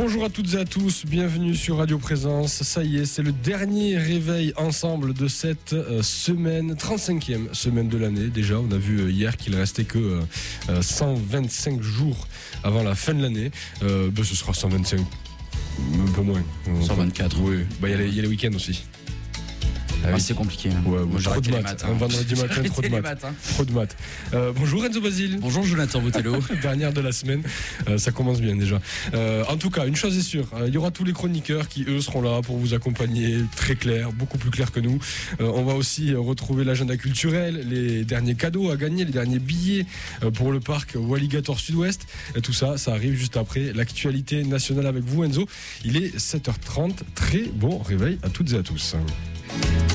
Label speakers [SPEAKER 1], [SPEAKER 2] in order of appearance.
[SPEAKER 1] Bonjour à toutes et à tous, bienvenue sur Radio Présence. Ça y est, c'est le dernier réveil ensemble de cette semaine, 35e semaine de l'année. Déjà, on a vu hier qu'il restait que 125 jours avant la fin de l'année. Ce sera 125, un peu moins.
[SPEAKER 2] 124.
[SPEAKER 1] Oui, il y a les week-ends aussi.
[SPEAKER 2] Ah, c'est compliqué.
[SPEAKER 1] Ouais, trop de maths. Un vendredi matin, trop de maths. Trop de maths. Bonjour Enzo Basile.
[SPEAKER 2] Bonjour Jonathan Botello.
[SPEAKER 1] Dernière de la semaine. Ça commence bien déjà. En tout cas, une chose est sûre, il y aura tous les chroniqueurs qui, eux, seront là pour vous accompagner. Très clair, beaucoup plus clair que nous. On va aussi retrouver l'agenda culturel, les derniers cadeaux à gagner, les derniers billets pour le parc Walligator Sud-Ouest. Et tout ça, ça arrive juste après l'actualité nationale avec vous, Enzo. Il est 7h30. Très bon réveil à toutes et à tous.